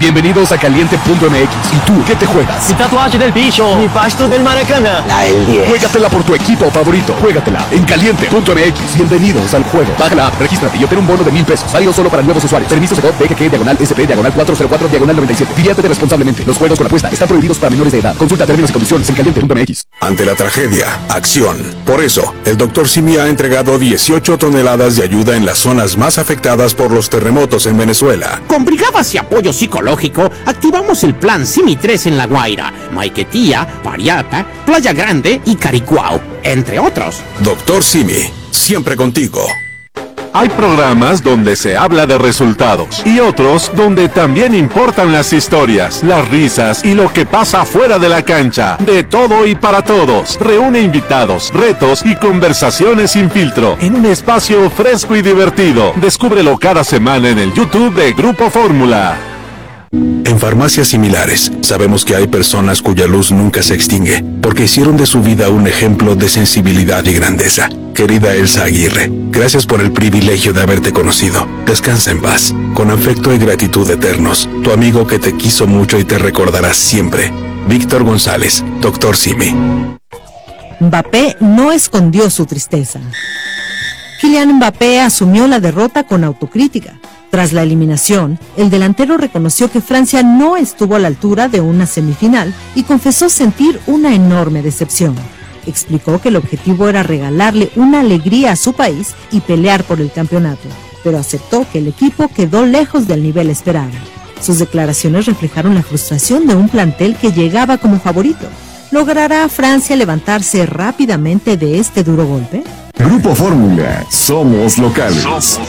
Bienvenidos a Caliente.mx. ¿Y tú qué te juegas? Mi tatuaje del bicho, mi pasto del Maracaná. La del 10. Juégatela por tu equipo favorito. Juégatela en Caliente.mx. Bienvenidos al juego. Baja la app, regístrate y obtén un bono de $1,000. Válido solo para nuevos usuarios. Permiso de DGK/SP/404/97. Diviértete responsablemente. Los juegos con apuesta están prohibidos para menores de edad. Consulta términos y condiciones en Caliente.mx. Ante la tragedia, acción. Por eso, el Dr. Simi ha entregado 18 toneladas de ayuda en las zonas más afectadas por los terremotos en Venezuela. Con brigadas y apoyo psicológico, activamos el plan Simi 3 en La Guaira, Maiquetía, Pariata, Playa Grande y Caricuao, entre otros. Dr. Simi, siempre contigo. Hay programas donde se habla de resultados y otros donde también importan las historias, las risas y lo que pasa fuera de la cancha. De todo y para todos. Reúne invitados, retos y conversaciones sin filtro en un espacio fresco y divertido. Descúbrelo cada semana en el YouTube de Grupo Fórmula. En farmacias similares, sabemos que hay personas cuya luz nunca se extingue, porque hicieron de su vida un ejemplo de sensibilidad y grandeza. Querida Elsa Aguirre, gracias por el privilegio de haberte conocido. Descansa en paz, con afecto y gratitud eternos. Tu amigo que te quiso mucho y te recordará siempre. Víctor González, Dr. Simi. Mbappé no escondió su tristeza. Kylian Mbappé asumió la derrota con autocrítica. Tras la eliminación, el delantero reconoció que Francia no estuvo a la altura de una semifinal y confesó sentir una enorme decepción. Explicó que el objetivo era regalarle una alegría a su país y pelear por el campeonato, pero aceptó que el equipo quedó lejos del nivel esperado. Sus declaraciones reflejaron la frustración de un plantel que llegaba como favorito. ¿Logrará Francia levantarse rápidamente de este duro golpe? Grupo Fórmula, somos locales.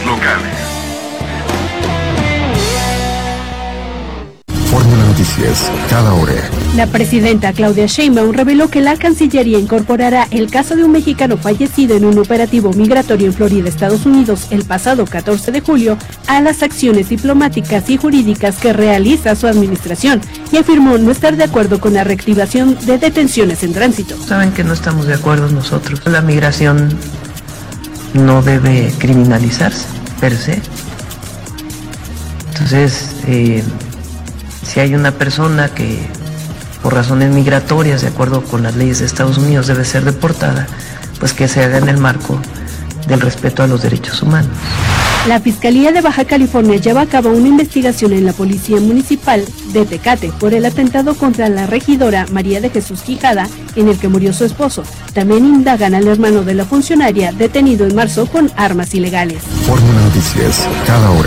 Fórmula Noticias, cada hora. La presidenta Claudia Sheinbaum reveló que la Cancillería incorporará el caso de un mexicano fallecido en un operativo migratorio en Florida, Estados Unidos, el pasado 14 de julio, a las acciones diplomáticas y jurídicas que realiza su administración, y afirmó no estar de acuerdo con la reactivación de detenciones en tránsito. Saben que no estamos de acuerdo nosotros. La migración no debe criminalizarse, per se. Entonces, si hay una persona que por razones migratorias, de acuerdo con las leyes de Estados Unidos, debe ser deportada, pues que se haga en el marco del respeto a los derechos humanos. La Fiscalía de Baja California lleva a cabo una investigación en la Policía Municipal de Tecate por el atentado contra la regidora María de Jesús Quijada, en el que murió su esposo. También indagan al hermano de la funcionaria detenido en marzo con armas ilegales. Fórmula Noticias, cada hora.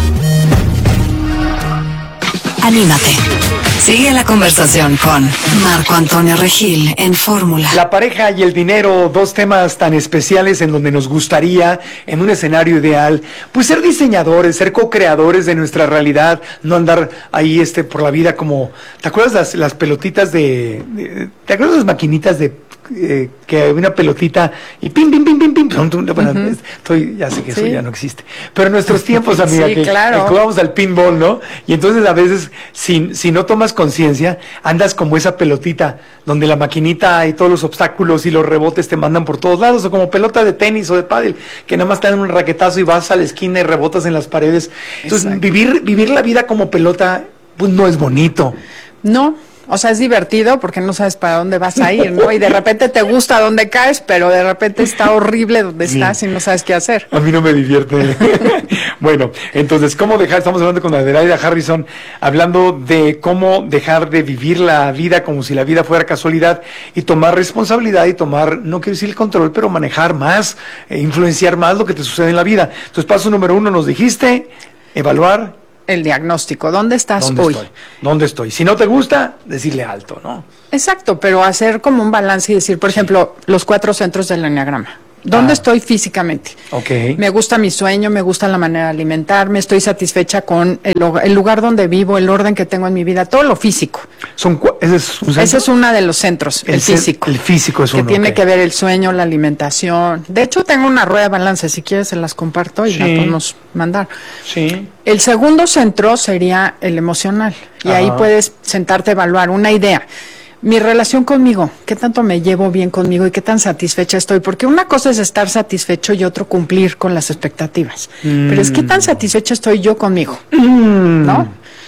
Anímate. Sigue la conversación con Marco Antonio Regil en Fórmula. La pareja y el dinero, dos temas tan especiales en donde nos gustaría, en un escenario ideal, pues ser diseñadores, ser co-creadores de nuestra realidad, no andar ahí por la vida como, ¿te acuerdas las pelotitas ¿te acuerdas las maquinitas que había una pelotita y pim, pim, pim, pim, pim? Bueno, ya sé que eso ya no existe. Pero en nuestros tiempos, amiga, que jugábamos al pinball, ¿no? Y entonces a veces, si no tomas conciencia, andas como esa pelotita, donde la maquinita y todos los obstáculos y los rebotes te mandan por todos lados, o como pelota de tenis o de pádel, que nada más te dan un raquetazo y vas a la esquina y rebotas en las paredes. Entonces, vivir la vida como pelota, pues no es bonito. No. O sea, es divertido porque no sabes para dónde vas a ir, ¿no? Y de repente te gusta dónde caes, pero de repente está horrible donde estás y no sabes qué hacer. A mí no me divierte. Bueno, entonces, ¿cómo dejar? Estamos hablando con Adelaida Harrison, hablando de cómo dejar de vivir la vida como si la vida fuera casualidad y tomar responsabilidad y tomar, no quiero decir el control, pero manejar más, influenciar más lo que te sucede en la vida. Entonces, paso número 1, nos dijiste, evaluar el diagnóstico. ¿Dónde estás hoy? ¿Dónde estoy? Si no te gusta, decirle alto, ¿no? Exacto, pero hacer como un balance y decir, por ejemplo, los 4 centros del enneagrama. ¿Dónde estoy físicamente? Okay. Me gusta mi sueño, me gusta la manera de alimentarme, estoy satisfecha con el lugar donde vivo, el orden que tengo en mi vida, todo lo físico. ¿Ese es uno de los centros, el físico. El físico es uno. Que tiene que ver el sueño, la alimentación. De hecho, tengo una rueda de balance, si quieres se las comparto y la podemos mandar. Sí. El segundo centro sería el emocional. Y ahí puedes sentarte a evaluar una idea. Mi relación conmigo, qué tanto me llevo bien conmigo y qué tan satisfecha estoy, porque una cosa es estar satisfecho y otro cumplir con las expectativas, pero es qué tan satisfecha estoy yo conmigo, ¿no?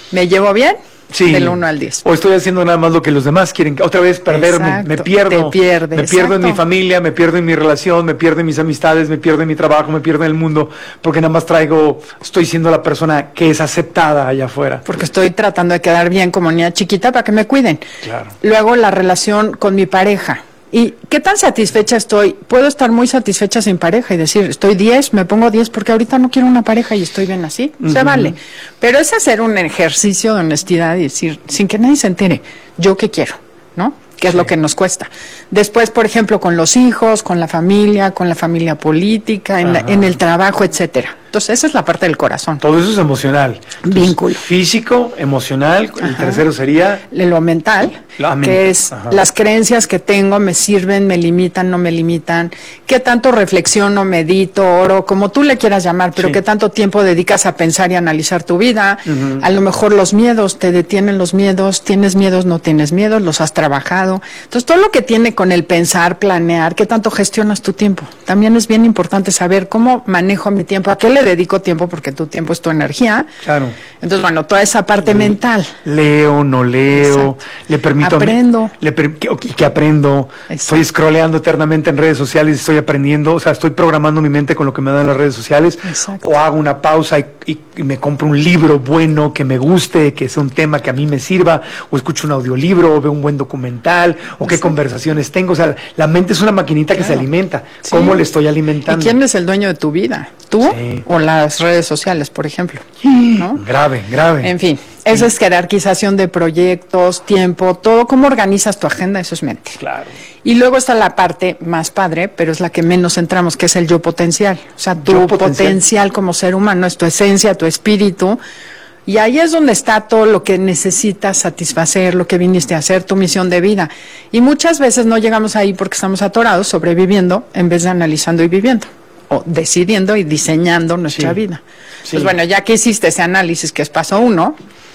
¿Me llevo bien? Sí. Del 1 al 10. O estoy haciendo nada más lo que los demás quieren. Otra vez perderme, Exacto. me pierdo. Te pierdes, me pierdo en exacto. mi familia, me pierdo en mi relación, me pierdo en mis amistades, me pierdo en mi trabajo, me pierdo en el mundo, porque nada más estoy siendo la persona que es aceptada allá afuera. Porque estoy tratando de quedar bien como niña chiquita para que me cuiden. Claro. Luego la relación con mi pareja. ¿Y qué tan satisfecha estoy? Puedo estar muy satisfecha sin pareja y decir, estoy 10, me pongo 10 porque ahorita no quiero una pareja y estoy bien así. Se vale. Pero es hacer un ejercicio de honestidad y decir, sin que nadie se entere, ¿yo qué quiero? ¿No? Que es lo que nos cuesta. Después, por ejemplo, con los hijos, con la familia política, en el trabajo, etcétera. Entonces, esa es la parte del corazón. Todo eso es emocional. Vínculo. Físico, emocional. El tercero sería lo mental, que es las creencias que tengo me sirven, me limitan, no me limitan. ¿Qué tanto reflexiono, medito, oro, como tú le quieras llamar, pero qué tanto tiempo dedicas a pensar y analizar tu vida? A lo mejor los miedos, te detienen los miedos, tienes miedos, no tienes miedos, los has trabajado. Entonces, todo lo que tiene con el pensar, planear, qué tanto gestionas tu tiempo. También es bien importante saber cómo manejo mi tiempo, a qué le dedico tiempo, porque tu tiempo es tu energía. Claro. Entonces, bueno, toda esa parte mental. Leo, no leo, Exacto. le permito Aprendo. que aprendo. Exacto. Estoy scrolleando eternamente en redes sociales, estoy aprendiendo, o sea, estoy programando mi mente con lo que me dan las redes sociales. Exacto. O hago una pausa y me compro un libro bueno que me guste, que sea un tema que a mí me sirva, o escucho un audiolibro, o veo un buen documental, o qué conversaciones tengo. O sea, la mente es una maquinita que se alimenta. Sí. ¿Cómo le estoy alimentando? ¿Y quién es el dueño de tu vida? ¿Tú o las redes sociales, por ejemplo? ¿No? Grave. En fin, esa es jerarquización de proyectos, tiempo, todo. ¿Cómo organizas tu agenda? Eso es mente. Claro. Y luego está la parte más padre, pero es la que menos entramos, que es el yo potencial. O sea, tu Yo potencial. potencial como ser humano es tu esencia, tu espíritu. Y ahí es donde está todo lo que necesitas satisfacer, lo que viniste a hacer, tu misión de vida. Y muchas veces no llegamos ahí porque estamos atorados, sobreviviendo, en vez de analizando y viviendo. O decidiendo y diseñando nuestra vida. Pues bueno, ya que hiciste ese análisis, que es paso 1,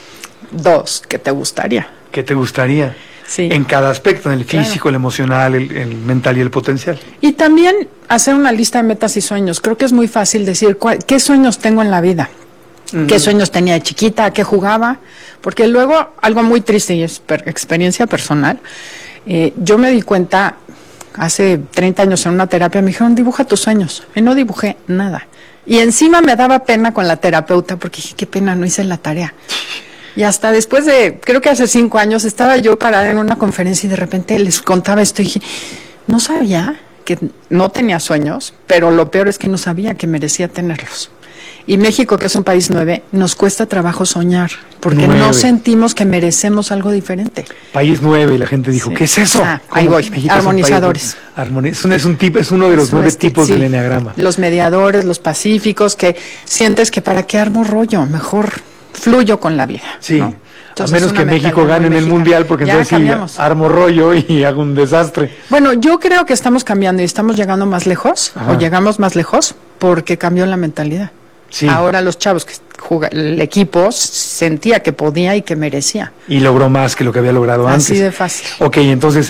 2, ¿qué te gustaría? ¿Qué te gustaría? Sí. En cada aspecto, en el físico, el emocional, el mental y el potencial. Y también hacer una lista de metas y sueños. Creo que es muy fácil decir qué sueños tengo en la vida. ¿Qué sueños tenía de chiquita? ¿A qué jugaba? Porque luego, algo muy triste y es experiencia personal, yo me di cuenta hace 30 años en una terapia, me dijeron, dibuja tus sueños. Y no dibujé nada. Y encima me daba pena con la terapeuta porque dije, qué pena, no hice la tarea. Y hasta después de, creo que hace 5 años, estaba yo parada en una conferencia y de repente les contaba esto y dije, no sabía que no tenía sueños, pero lo peor es que no sabía que merecía tenerlos. Y México, que es un país 9, nos cuesta trabajo soñar, porque 9. no sentimos que merecemos algo diferente. País 9, y la gente dijo, ¿qué es eso? Ahí voy, México armonizadores. Es uno de los 9 tipos del enneagrama. Los mediadores, los pacíficos, que sientes que para qué armo rollo, mejor fluyo con la vida. Sí, ¿no? Entonces, a menos que México mentalidad gane en muy el mexicana. mundial, porque Ya entonces cambiamos. sí, armo rollo y hago un desastre. Bueno, yo creo que estamos cambiando y estamos llegando más lejos, Ajá. o llegamos más lejos, porque cambió la mentalidad. Sí. Ahora los chavos que el equipo sentía que podía y que merecía. Y logró más que lo que había logrado antes. Así de fácil. Ok, entonces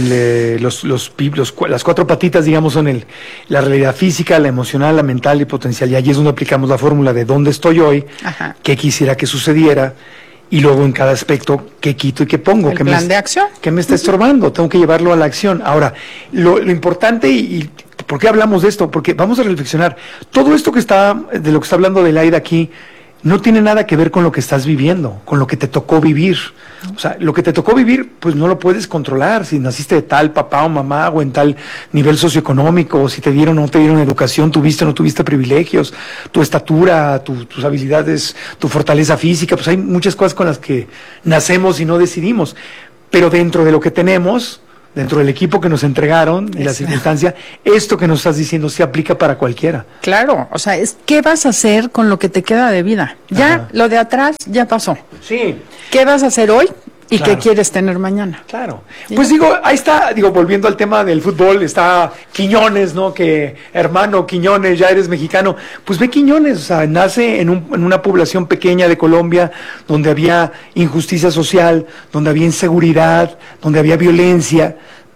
las 4 patitas, digamos, son la realidad física, la emocional, la mental y potencial. Y allí es donde aplicamos la fórmula de dónde estoy hoy, Ajá. qué quisiera que sucediera, y luego en cada aspecto, qué quito y qué pongo. El ¿Qué plan de acción. ¿Qué me está estorbando? Tengo que llevarlo a la acción. Ahora, lo importante y ¿por qué hablamos de esto? Porque vamos a reflexionar. Todo esto de lo que está hablando Adelaida aquí, no tiene nada que ver con lo que estás viviendo, con lo que te tocó vivir. O sea, lo que te tocó vivir, pues no lo puedes controlar. Si naciste de tal papá o mamá, o en tal nivel socioeconómico, o si te dieron o no te dieron educación, tuviste o no tuviste privilegios, tu estatura, tus habilidades, tu fortaleza física, pues hay muchas cosas con las que nacemos y no decidimos. Pero dentro de lo que tenemos, dentro del equipo que nos entregaron y la circunstancia, esto que nos estás diciendo se aplica para cualquiera. Claro, o sea, ¿qué vas a hacer con lo que te queda de vida? Ya, Ajá. lo de atrás ya pasó. Sí. ¿Qué vas a hacer hoy y Claro. qué quieres tener mañana? Claro. Pues digo, ahí está, volviendo al tema del fútbol, está Quiñones, ¿no? Que hermano Quiñones, ya eres mexicano. Pues ve Quiñones, o sea, nace en una población pequeña de Colombia, donde había injusticia social, donde había inseguridad, donde había violencia,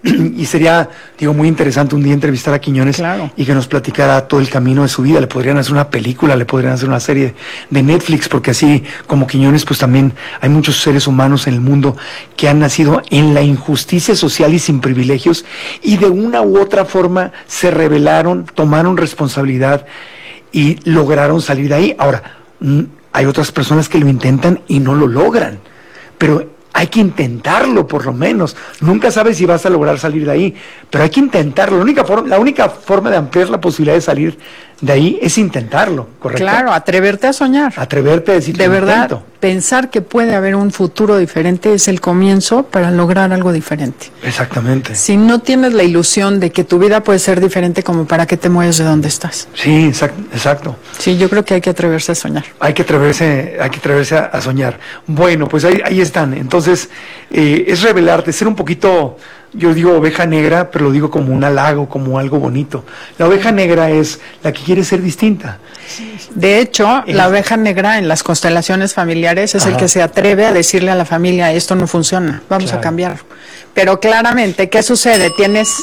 Y sería, digo, muy interesante un día entrevistar a Quiñones y que nos platicara todo el camino de su vida. Le podrían hacer una película, le podrían hacer una serie de Netflix, porque así como Quiñones, pues también hay muchos seres humanos en el mundo que han nacido en la injusticia social y sin privilegios, y de una u otra forma se rebelaron, tomaron responsabilidad y lograron salir de ahí. Ahora, hay otras personas que lo intentan y no lo logran, pero hay que intentarlo por lo menos. Nunca sabes si vas a lograr salir de ahí, pero hay que intentarlo. La única forma de ampliar la posibilidad de salir de ahí es intentarlo, ¿correcto? Claro, atreverte a soñar. Atreverte a decir, de verdad, pensar que puede haber un futuro diferente es el comienzo para lograr algo diferente. Exactamente. Si no tienes la ilusión de que tu vida puede ser diferente, como para que te mueves de donde estás. Sí, exacto. Sí, yo creo que hay que atreverse a soñar. Hay que atreverse a soñar. Bueno, pues ahí están. Entonces, es revelarte, ser un poquito, yo digo oveja negra, pero lo digo como un halago, como algo bonito. La oveja negra es la que quiere ser distinta. De hecho, la oveja negra en las constelaciones familiares es el que se atreve a decirle a la familia, esto no funciona, vamos a cambiar. Pero claramente, ¿qué sucede? Tienes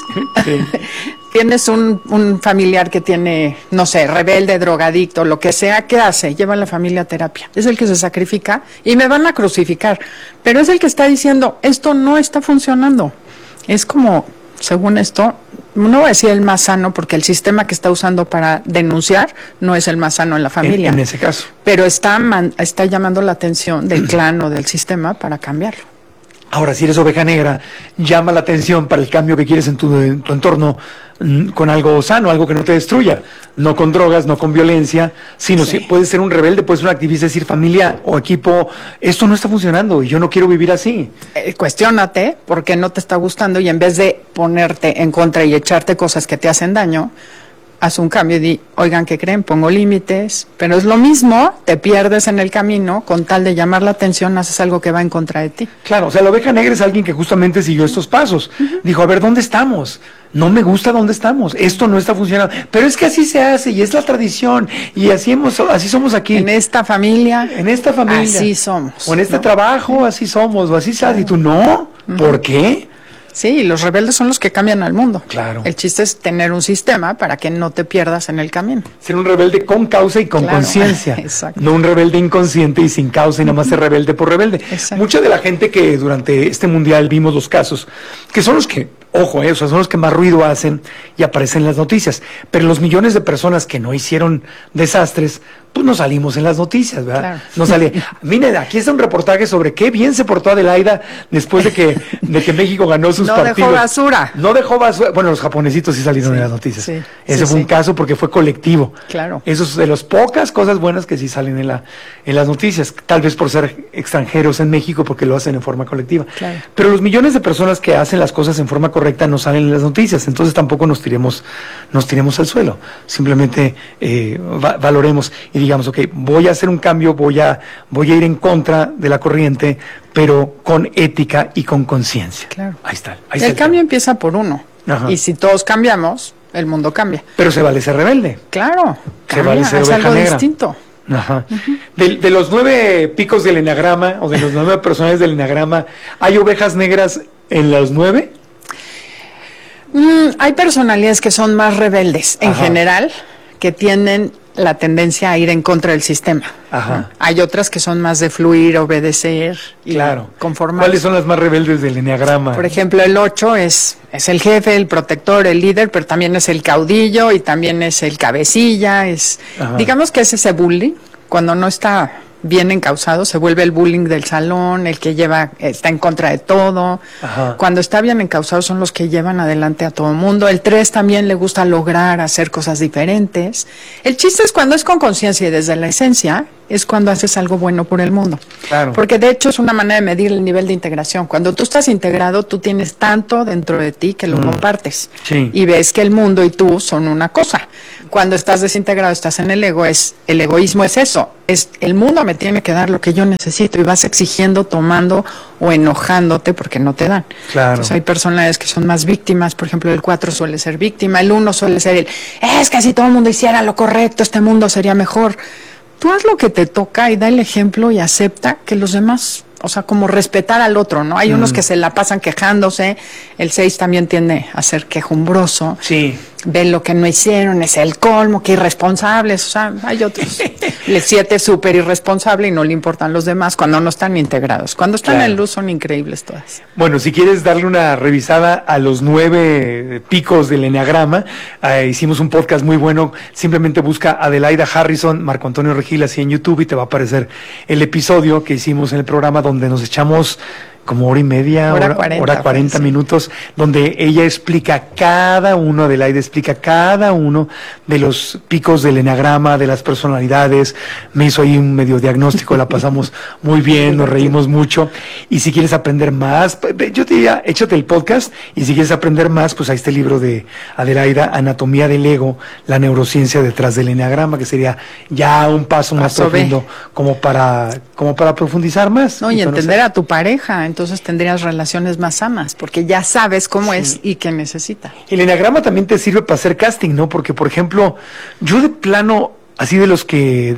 un familiar que tiene, no sé, rebelde, drogadicto, lo que sea, ¿qué hace? Lleva a la familia a terapia. Es el que se sacrifica y me van a crucificar. Pero es el que está diciendo, esto no está funcionando. Es como, según esto, no voy a decir el más sano, porque el sistema que está usando para denunciar no es el más sano en la familia. En ese caso. Pero está llamando la atención del clan o del sistema para cambiarlo. Ahora, si eres oveja negra, llama la atención para el cambio que quieres en tu entorno con algo sano, algo que no te destruya. No con drogas, no con violencia, sino si puedes ser un rebelde, puedes ser un activista, decir, familia o equipo, esto no está funcionando y yo no quiero vivir así. Cuestiónate por qué no te está gustando, y en vez de ponerte en contra y echarte cosas que te hacen daño, haz un cambio y di, oigan, ¿qué creen? Pongo límites, pero es lo mismo, te pierdes en el camino, con tal de llamar la atención, haces algo que va en contra de ti. Claro, o sea, la oveja negra es alguien que justamente siguió estos pasos. Dijo, a ver, ¿dónde estamos? No me gusta dónde estamos, esto no está funcionando, pero es que así se hace y es la tradición y así somos aquí. En esta familia. Así somos. O en este trabajo, así somos, o así se hace. Y tú, no, ¿por qué? Sí, los rebeldes son los que cambian al mundo. Claro. El chiste es tener un sistema para que no te pierdas en el camino. Ser un rebelde con causa y con conciencia. Exacto. No un rebelde inconsciente y sin causa y nada más ser rebelde por rebelde. Exacto. Mucha de la gente que durante este mundial vimos los casos, que son los que, ojo, o sea, son los que más ruido hacen y aparecen en las noticias. Pero los millones de personas que no hicieron desastres, pues no salimos en las noticias, ¿verdad? Claro. No sale. Miren, aquí está un reportaje sobre qué bien se portó Adelaida después de que México ganó sus partidos. No dejó basura. No dejó basura. Bueno, los japonesitos sí salieron en las noticias. Sí, Ese fue un caso porque fue colectivo. Claro. Eso es de las pocas cosas buenas que sí salen en las noticias. Tal vez por ser extranjeros en México, porque lo hacen en forma colectiva. Claro. Pero los millones de personas que hacen las cosas en forma correcta no salen en las noticias. Entonces tampoco nos tiremos al suelo. Simplemente valoremos y digamos, ok, voy a hacer un cambio, voy a ir en contra de la corriente, pero con ética y con conciencia. Claro. Ahí está. El cambio empieza por uno. Ajá. Y si todos cambiamos, el mundo cambia. Pero se vale ser rebelde. Claro. Se vale ser es oveja algo negra. distinto. Ajá. De los 9 picos del eneagrama, o de los 9 personajes del eneagrama, ¿hay ovejas negras en los 9? Hay personalidades que son más rebeldes en general, que tienen la tendencia a ir en contra del sistema. Ajá. Hay otras que son más de fluir, obedecer y conformar. ¿Cuáles son las más rebeldes del eneagrama? Por ejemplo, el 8 es el jefe, el protector, el líder, pero también es el caudillo y también es el cabecilla. Digamos que es ese bullying, cuando no está bien encausado, se vuelve el bullying del salón, el que está en contra de todo. Ajá. Cuando está bien encausado son los que llevan adelante a todo el mundo. El 3 también le gusta lograr hacer cosas diferentes. El chiste es cuando es con conciencia y desde la esencia, es cuando haces algo bueno por el mundo. Claro. Porque de hecho es una manera de medir el nivel de integración. Cuando tú estás integrado, tú tienes tanto dentro de ti que lo compartes. Sí. Y ves que el mundo y tú son una cosa. Cuando estás desintegrado, estás en el ego, el egoísmo es eso. Es el mundo me tiene que dar lo que yo necesito y vas exigiendo, tomando o enojándote porque no te dan. Claro. Entonces hay personalidades que son más víctimas. Por ejemplo, el 4 suele ser víctima, el 1 suele ser es que si todo el mundo hiciera lo correcto, este mundo sería mejor. Tú haz lo que te toca y da el ejemplo y acepta que los demás o sea, como respetar al otro, ¿no? Hay unos que se la pasan quejándose, el 6 también tiende a ser quejumbroso. Sí. Ven lo que no hicieron, es el colmo, que irresponsables, o sea, hay otros. El 7 es súper irresponsable y no le importan los demás cuando no están integrados. Cuando están en luz son increíbles todas. Bueno, si quieres darle una revisada a los 9 picos del Enneagrama, hicimos un podcast muy bueno, simplemente busca Adelaida Harrison, Marco Antonio Regil, así en YouTube y te va a aparecer el episodio que hicimos en el programa donde nos echamos como hora y media, hora 40 minutos, donde ella explica Adelaida explica cada uno de los picos del Enneagrama, de las personalidades. Me hizo ahí un medio diagnóstico, la pasamos muy bien, nos reímos mucho. Y si quieres aprender más, yo te diría, échate el podcast, y si quieres aprender más, pues ahí está el libro de Adelaida, Anatomía del Ego, la neurociencia detrás del Enneagrama, que sería ya un paso más profundo como para profundizar más. No, y entender a tu pareja, entonces tendrías relaciones más sanas, porque ya sabes cómo es y qué necesita. El Enneagrama también te sirve para hacer casting, ¿no? Porque, por ejemplo, yo de plano, así de los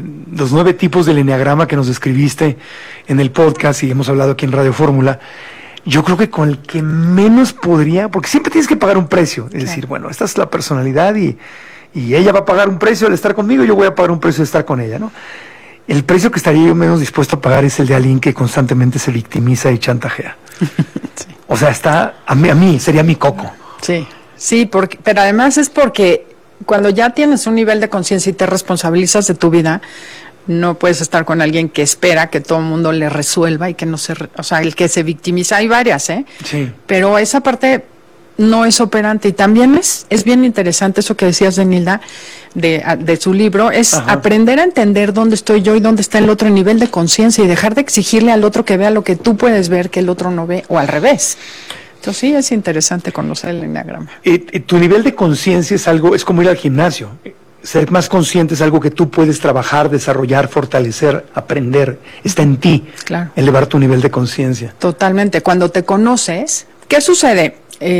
9 tipos del Enneagrama que nos describiste en el podcast y hemos hablado aquí en Radio Fórmula, yo creo que con el que menos podría, porque siempre tienes que pagar un precio, es decir, bueno, esta es la personalidad y ella va a pagar un precio al estar conmigo, yo voy a pagar un precio al estar con ella, ¿no? El precio que estaría yo menos dispuesto a pagar es el de alguien que constantemente se victimiza y chantajea. Sí. O sea, a mí sería mi coco. Sí, pero además es porque cuando ya tienes un nivel de conciencia y te responsabilizas de tu vida, no puedes estar con alguien que espera que todo el mundo le resuelva y que no o sea, el que se victimiza, hay varias, Sí. Pero esa parte no es operante. Y también es bien interesante eso que decías de Nilda, de su libro, es aprender a entender dónde estoy yo y dónde está el otro, nivel de conciencia, y dejar de exigirle al otro que vea lo que tú puedes ver que el otro no ve, o al revés. Entonces sí, es interesante conocer el Enneagrama. Tu nivel de conciencia es como ir al gimnasio. Ser más consciente es algo que tú puedes trabajar, desarrollar, fortalecer, aprender. Está en ti. Claro. Elevar tu nivel de conciencia. Totalmente. Cuando te conoces, ¿qué sucede?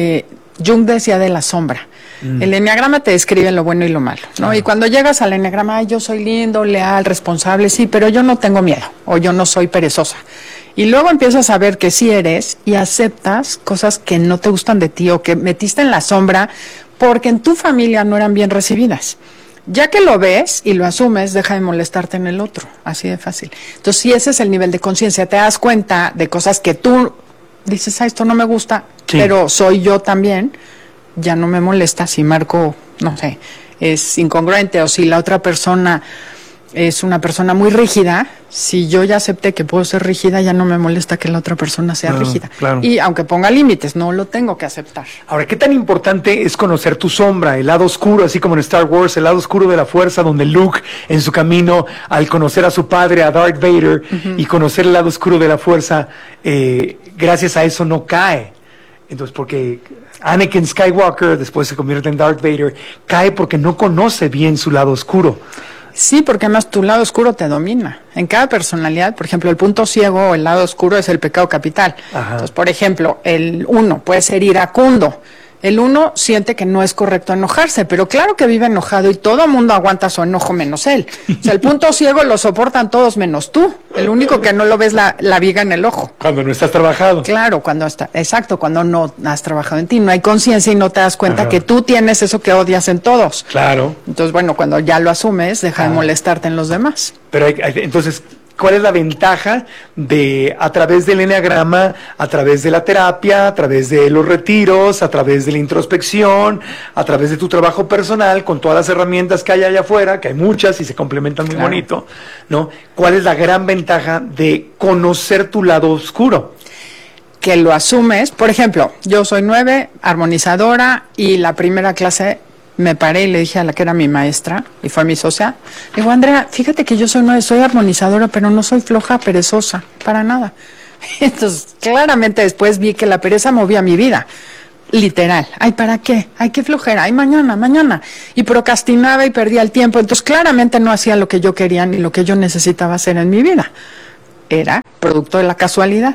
Jung decía de la sombra. El Enneagrama te describe lo bueno y lo malo, ¿no? Y cuando llegas al Enneagrama, yo soy lindo, leal, responsable, sí, pero yo no tengo miedo, o yo no soy perezosa. Y luego empiezas a ver que sí eres y aceptas cosas que no te gustan de ti o que metiste en la sombra porque en tu familia no eran bien recibidas. Ya que lo ves y lo asumes, deja de molestarte en el otro, así de fácil. Entonces, si ese es el nivel de conciencia, te das cuenta de cosas que tú dices, esto no me gusta, pero soy yo también, ya no me molesta si Marco, no sé, es incongruente, o si la otra persona es una persona muy rígida, si yo ya acepté que puedo ser rígida, ya no me molesta que la otra persona sea rígida. Claro. Y aunque ponga límites, no lo tengo que aceptar. Ahora, ¿qué tan importante es conocer tu sombra, el lado oscuro, así como en Star Wars, el lado oscuro de la fuerza, donde Luke, en su camino, al conocer a su padre, a Darth Vader, y conocer el lado oscuro de la fuerza, gracias a eso no cae? Entonces, porque Anakin Skywalker, después se convierte en Darth Vader, cae porque no conoce bien su lado oscuro. Sí, porque además tu lado oscuro te domina. En cada personalidad, por ejemplo, el punto ciego o el lado oscuro es el pecado capital. Entonces, por ejemplo, el 1 puede ser iracundo. El 1 siente que no es correcto enojarse, pero claro que vive enojado y todo el mundo aguanta su enojo menos él. O sea, el punto ciego lo soportan todos menos tú. El único que no lo ves la viga en el ojo. Cuando no estás trabajado. Claro, cuando no has trabajado en ti. No hay conciencia y no te das cuenta que tú tienes eso que odias en todos. Claro. Entonces, bueno, cuando ya lo asumes, deja de molestarte en los demás. Pero entonces, ¿cuál es la ventaja de, a través del Enneagrama, a través de la terapia, a través de los retiros, a través de la introspección, a través de tu trabajo personal, con todas las herramientas que hay allá afuera, que hay muchas y se complementan muy bonito, ¿no? ¿Cuál es la gran ventaja de conocer tu lado oscuro? Que lo asumes. Por ejemplo, yo soy 9, armonizadora, y la primera clase me paré y le dije a la que era mi maestra, y fue mi socia, le digo, Andrea, fíjate que yo soy 9, soy armonizadora, pero no soy floja, perezosa, para nada. Entonces, claramente después vi que la pereza movía mi vida, literal. Ay, ¿para qué? Ay, qué flojera, ay, mañana. Y procrastinaba y perdía el tiempo, entonces claramente no hacía lo que yo quería ni lo que yo necesitaba hacer en mi vida. Era producto de la casualidad.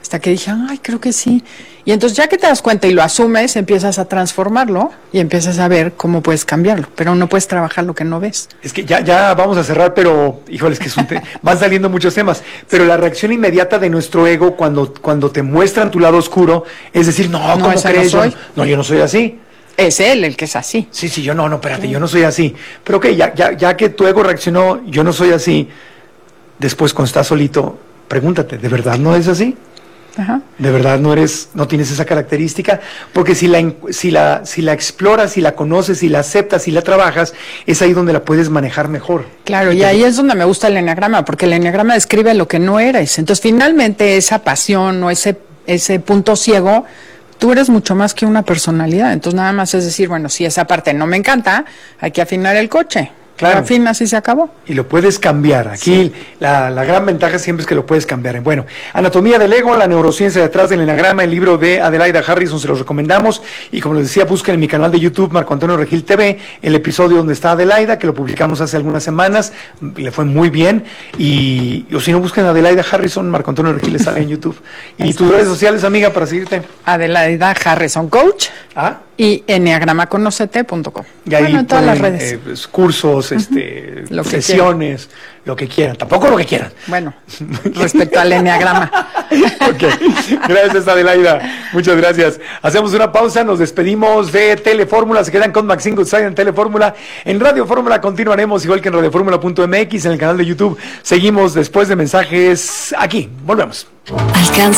Hasta que dije, ay, creo que sí. Y entonces ya que te das cuenta y lo asumes, empiezas a transformarlo y empiezas a ver cómo puedes cambiarlo. Pero no puedes trabajar lo que no ves. Es que ya vamos a cerrar, pero, híjole, es que van saliendo muchos temas. Pero la reacción inmediata de nuestro ego cuando te muestran tu lado oscuro es decir, no, ¿cómo crees? No soy. No, yo no soy así. Es él el que es así. Sí, yo no, espérate, yo no soy así. Pero ok, ya que tu ego reaccionó, yo no soy así, después cuando estás solito, pregúntate, ¿de verdad no es así? Ajá. ¿De verdad no tienes esa característica? Porque si la exploras, si la conoces, si la aceptas, si la trabajas, es ahí donde la puedes manejar mejor. Claro, y ahí es donde me gusta el enneagrama, porque el enneagrama describe lo que no eres. Entonces, finalmente, esa pasión o ese punto ciego, tú eres mucho más que una personalidad. Entonces, nada más es decir, bueno, si esa parte no me encanta, hay que afinar el coche. Claro. Al fin así se acabó. Y lo puedes cambiar. Aquí la gran ventaja siempre es que lo puedes cambiar. Bueno, Anatomía del Ego, la neurociencia detrás del enagrama, el libro de Adelaida Harrison, se los recomendamos. Y como les decía, busquen en mi canal de YouTube, Marco Antonio Regil TV, el episodio donde está Adelaida, que lo publicamos hace algunas semanas. Le fue muy bien. O si no, busquen Adelaida Harrison, Marco Antonio Regil le sale en YouTube. Y tus redes sociales, amiga, para seguirte. Adelaida Harrison Coach. Y enneagramaconocete.com. Y ahí en todas las redes. Cursos, lo que sesiones, quieran. Lo que quieran. Tampoco lo que quieran. Bueno, respecto al enneagrama. Ok, gracias Adelaida. Muchas gracias. Hacemos una pausa, nos despedimos de Telefórmula. Se quedan con Maxine Goodside en Telefórmula. En Radio Fórmula continuaremos, igual que en radioformula.mx, en el canal de YouTube. Seguimos después de mensajes aquí. Volvemos. Alcanza